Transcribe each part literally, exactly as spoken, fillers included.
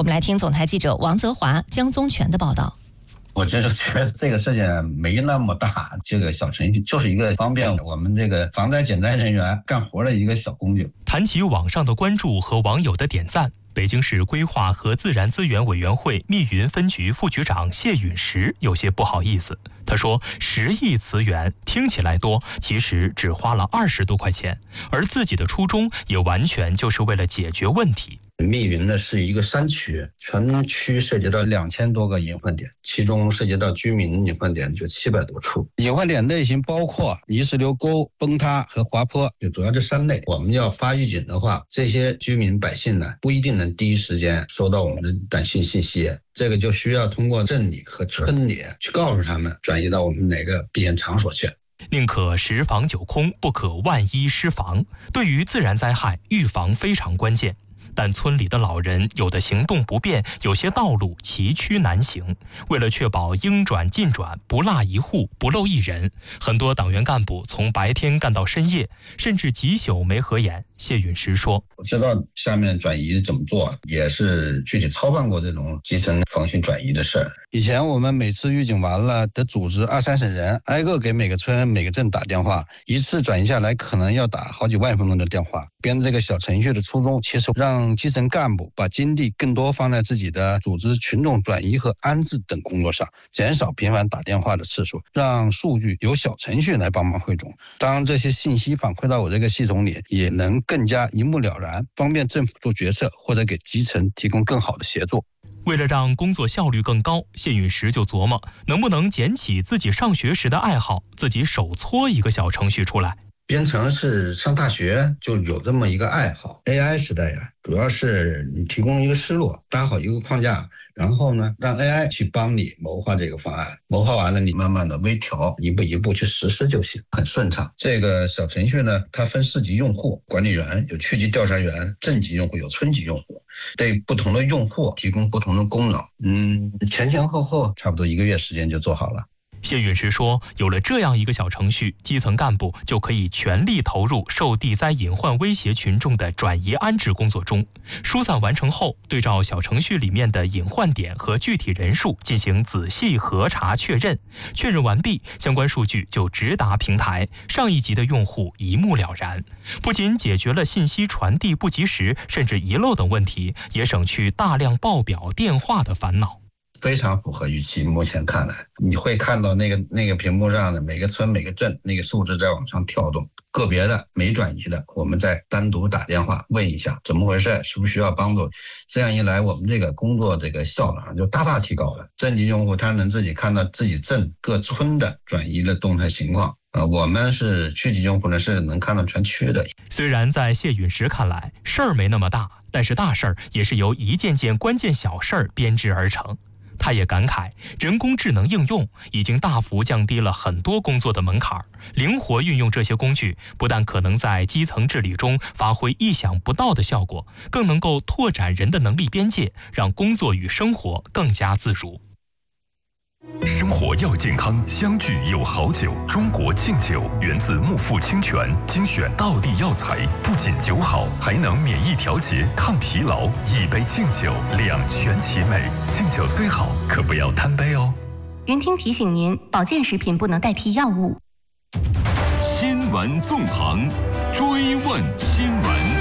我们来听总台记者王泽华、江宗全的报道。 我就是觉得这个事情没那么大，这个小程序就是一个方便我们这个防灾减灾人员干活的一个小工具。 谈起网上的关注和网友的点赞，北京市规划和自然资源委员会密云分局副局长谢允石有些不好意思。他说，十亿词源听起来多，其实只花了二十多块钱，而自己的初衷也完全就是为了解决问题。 密云呢是一个山区，全区涉及到两千多个隐患点，其中涉及到居民隐患点就七百多处。隐患点类型包括泥石流沟、崩塌和滑坡，就主要这三类。我们要发预警的话，这些居民百姓呢不一定能第一时间收到我们的短信信息，这个就需要通过镇里和村里去告诉他们转移到我们哪个避险场所去。 宁可十防九空，不可万一失防。对于自然灾害，预防非常关键。但村里的老人有的行动不便，有些道路崎岖难行。为了确保应转尽转，不落一户不漏一人，很多党员干部从白天干到深夜，甚至几宿没合眼。谢允石说， 我知道下面转移怎么做，也是具体操办过这种基层防汛转移的事儿。以前我们每次预警完了得组织二三十人，挨个给每个村每个镇打电话，一次转移下来可能要打好几万分钟的电话。编这个小程序的初衷，其实让基层干部把精力更多放在自己的组织群众转移和安置等工作上，减少频繁打电话的次数，让数据由小程序来帮忙汇总。当这些信息反馈到我这个系统里，也能更加一目了然，方便政府做决策或者给基层提供更好的协作。 为了让工作效率更高，谢允石就琢磨能不能捡起自己上学时的爱好，自己手搓一个小程序出来。 编程是上大学就有这么一个爱好。 A I 时代呀，主要是你提供一个思路，搭好一个框架，然后呢让 A I 去帮你谋划这个方案，谋划完了你慢慢的微调，一步一步去实施就行，很顺畅。这个小程序呢，它分四级用户，管理员有区级调查员，镇级用户有村级用户，对不同的用户提供不同的功能。嗯，前前后后差不多一个月时间就做好了。 谢允石说，有了这样一个小程序，基层干部就可以全力投入受地灾隐患威胁群众的转移安置工作中。疏散完成后，对照小程序里面的隐患点和具体人数进行仔细核查确认，确认完毕，相关数据就直达平台，上一级的用户一目了然。不仅解决了信息传递不及时甚至遗漏等问题，也省去大量报表电话的烦恼。 非常符合预期，目前看来，你会看到那个那个屏幕上的每个村每个镇那个数字在往上跳动，个别的没转移的，我们再单独打电话问一下怎么回事，需不需要帮助。这样一来，我们这个工作这个效能就大大提高了。镇级用户他能自己看到自己镇各村的转移的动态情况。呃，我们是区级用户呢，是能看到全区的。 虽然在谢允石看来，事儿没那么大，但是大事儿也是由一件件关键小事儿编织而成。他也感慨，人工智能应用已经大幅降低了很多工作的门槛，灵活运用这些工具，不但可能在基层治理中发挥意想不到的效果，更能够拓展人的能力边界，让工作与生活更加自如。 生活要健康，相聚有好酒。中国敬酒源自木富清泉，精选道地药材，不仅酒好，还能免疫调节、抗疲劳。一杯敬酒，两全其美。敬酒虽好，可不要贪杯哦。 云听提醒您，保健食品不能代替药物。 新闻纵横，追问新闻。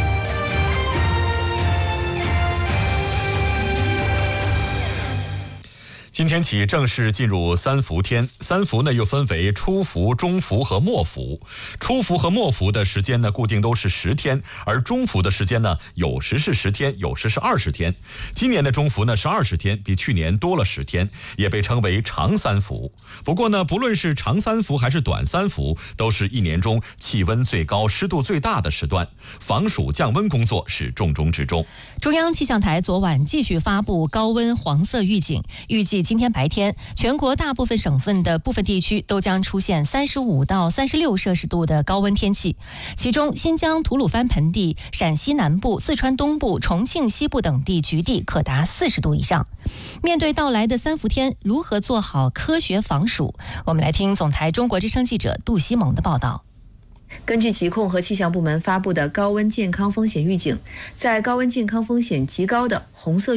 今天起正式进入三伏天，三伏呢又分为初伏、中伏和末伏。初伏和末伏的时间呢固定都是十天，而中伏的时间呢有时是十天，有时是二十天。今年的中伏呢是二十天，比去年多了十天，也被称为长三伏。不过呢，不论是长三伏还是短三伏，都是一年中气温最高、湿度最大的时段，防暑降温工作是重中之重。 中央气象台昨晚继续发布高温黄色预警，预计今天白天，全国大部分省份的部分地区都将出现三十五到三十六摄氏度的高温天气，其中新疆吐鲁番盆地、陕西南部、四川东部、重庆西部等地局地可达四十度以上。面对到来的三伏天，如何做好科学防暑？我们来听总台中国之声记者杜西蒙的报道。 根据疾控和气象部门发布的高温健康风险预警，在高温健康风险极高的红色